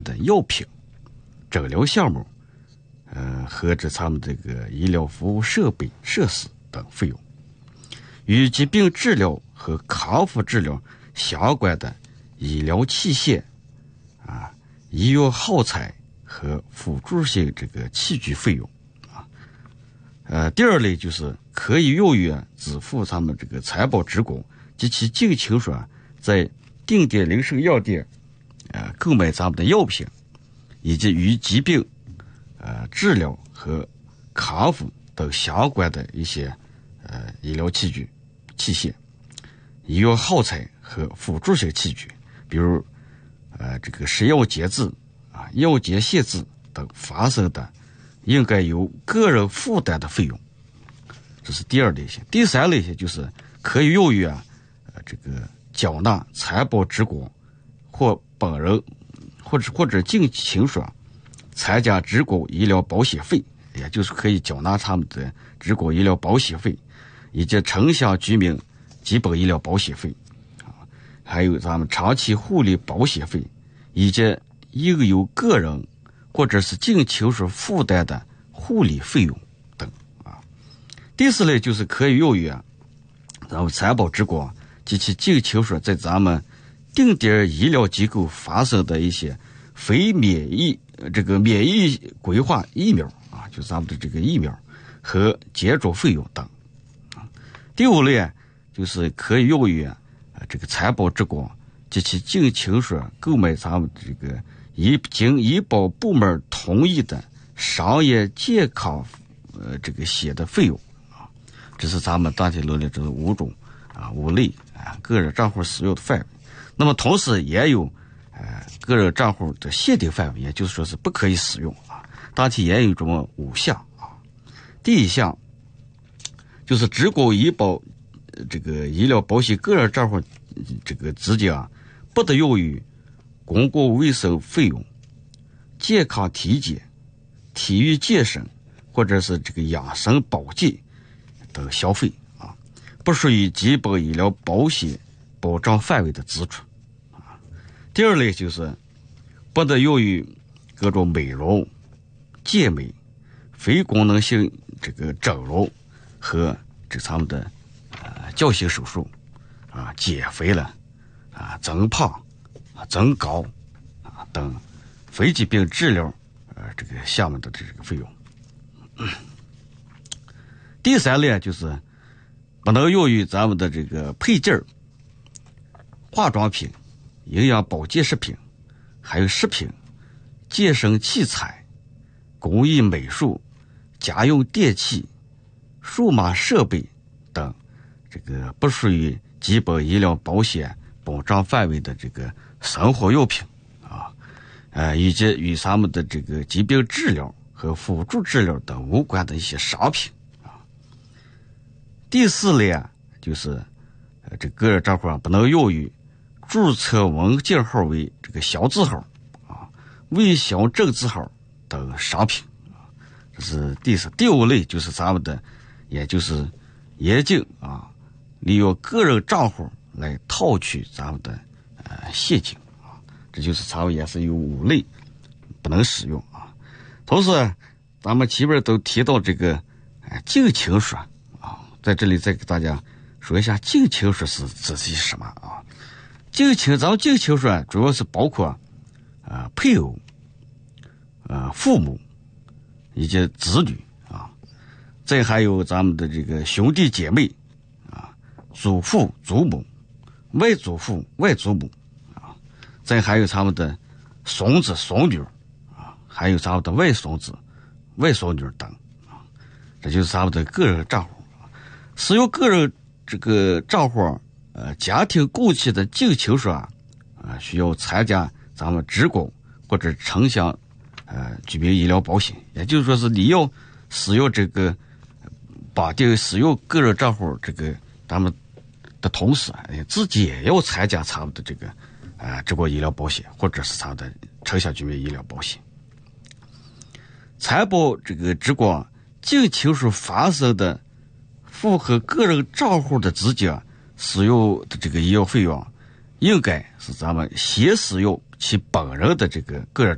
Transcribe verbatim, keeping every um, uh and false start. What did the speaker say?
的药品、诊疗项目，呃，和这他们这个医疗服务设备、设施等费用，与疾病治疗和康复治疗相关的医疗器械啊、医药耗材和辅助性这个器具费用啊。呃，第二类就是可以用于支付他们这个财保职工及其近亲属在定点零售药店呃购买咱们的药品，以及与疾病呃治疗和康复等相关的一些呃医疗器具、器械、医药耗材和辅助性器具，比如呃这个食药节制啊、药检限制等发生的应该由个人负担的费用，这是第二类型。第三类型就是可以用于啊呃这个缴纳财保职工或本人或者或者近亲属参加职工医疗保险费，也就是可以缴纳他们的职工医疗保险费，以及城乡居民基本医疗保险费啊，还有咱们长期护理保险费，以及应由个人或者是近亲属负担的护理费用等啊。第四类就是可以用于啊咱们财保职工及其近亲属在咱们定点医疗机构发生的一些非免疫这个免疫规划疫苗啊，就是咱们的这个疫苗和接种费用等啊。第五类就是可以用于啊这个财保职工及其近亲属购买咱们这个医经医保部门同意的商业健康呃这个险的费用啊。这是咱们大体论的这五种啊五类啊个人账户使用的范围。那么同时也有呃个人账户的限定范围，也就是说是不可以使用啊。大体也有这么五项啊。第一项就是职工医保这个医疗保险个人账户这个资金啊，不得用于公共卫生费用、健康体检、体育健身或者是这个养生保健等消费啊，不属于基本医疗保险保障范围的支出啊。第二类就是不得用于各种美容、健美、非功能性这个整容和这他们的呃矫形手术啊、减肥了啊、增胖啊、增高啊等非疾病治疗呃这个项目的这个费用。嗯、第三类就是不能用于咱们的这个配件、化妆品、营养保健食品，还有食品、健身器材、工艺美术、家用电器、数码设备等这个不属于基本医疗保险保障范围的这个生活用品啊，呃，以及与咱们的这个疾病治疗和辅助治疗等无关的一些商品啊。第四类啊，就是呃这个人账户啊不能用于注册文件号为这个小字号啊、卫小证字号等商品啊。这是第四。第五类就是咱们的，也就是严禁啊利用个人账户来套取咱们的呃现金啊，这就是咱们也是有五类不能使用啊。同时咱们前面都提到这个呃近亲属啊，在这里再给大家说一下近亲属是这是什么啊。近亲咱们近亲属主要是包括啊、呃、配偶、呃父母以及子女啊，再还有咱们的这个兄弟姐妹啊、祖父祖母、外祖父外祖母啊，再还有他们的孙子孙女啊，还有咱们的外孙子外孙女等啊，这就是咱们的个人账户。使用个人这个账户呃家庭共计的近亲属啊，呃需要参加咱们职工或者城乡呃居民医疗保险，也就是说是你要使用这个绑定使用个人账户这个咱们的同时，自己也要参加咱们的这个呃职工医疗保险或者是咱们的城乡居民医疗保险。财保这个职工近亲属发生的符合个人账户的资金使用的这个医药费用，应该是咱们先使用其本人的这个个人账户